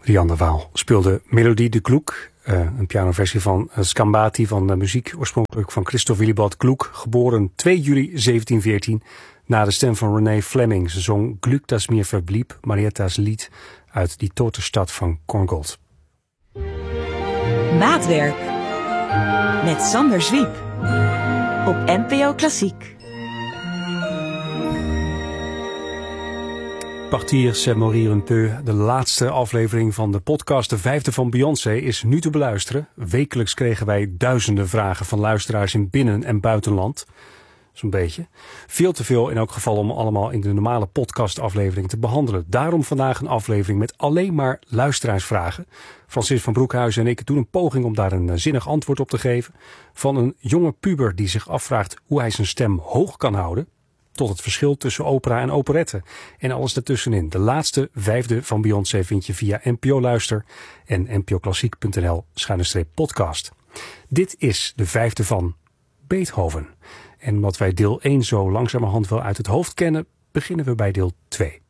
Rianne de Waal speelde Melodie de Gluck, een pianoversie van Scambati van de muziek oorspronkelijk van Christoph Willibald Gluck, geboren 2 juli 1714, na de stem van René Fleming. Ze zong Glück das mir verblieb, Marietta's lied uit Die Totenstad van Korngold. Maatwerk met Sander Zwiep op NPO Klassiek. Partir, c'est mourir un peu. De laatste aflevering van de podcast, de 5e van Beyoncé, is nu te beluisteren. Wekelijks kregen wij duizenden vragen van luisteraars in binnen- en buitenland. Zo'n beetje. Veel te veel in elk geval om allemaal in de normale podcastaflevering te behandelen. Daarom vandaag een aflevering met alleen maar luisteraarsvragen. Francis van Broekhuizen en ik doen een poging om daar een zinnig antwoord op te geven. Van een jonge puber die zich afvraagt hoe hij zijn stem hoog kan houden, tot het verschil tussen opera en operette. En alles daartussenin. De laatste 5e van Beyoncé vind je via NPO Luister en npoklassiek.nl/podcast. Dit is de 5e van Beethoven. En omdat wij deel 1 zo langzamerhand wel uit het hoofd kennen, beginnen we bij deel 2.